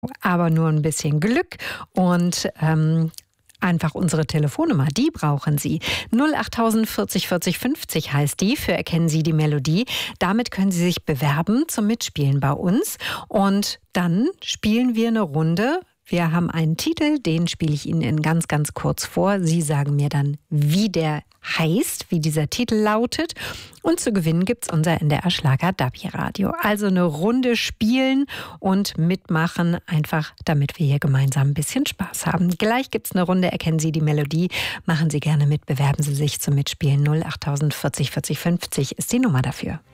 aber nur ein bisschen Glück und einfach unsere Telefonnummer, die brauchen Sie. 08000 40 40 50 heißt die, für Erkennen Sie die Melodie. Damit können Sie sich bewerben zum Mitspielen bei uns und dann spielen wir eine Runde. Wir haben einen Titel, den spiele ich Ihnen in ganz, ganz kurz vor. Sie sagen mir dann, wie der heißt, wie dieser Titel lautet. Und zu gewinnen gibt es unser NDR Schlager Dabi Radio. Also eine Runde spielen und mitmachen, einfach damit wir hier gemeinsam ein bisschen Spaß haben. Gleich gibt es eine Runde, erkennen Sie die Melodie. Machen Sie gerne mit, bewerben Sie sich zum Mitspielen. 08000 40 40 50 ist die Nummer dafür.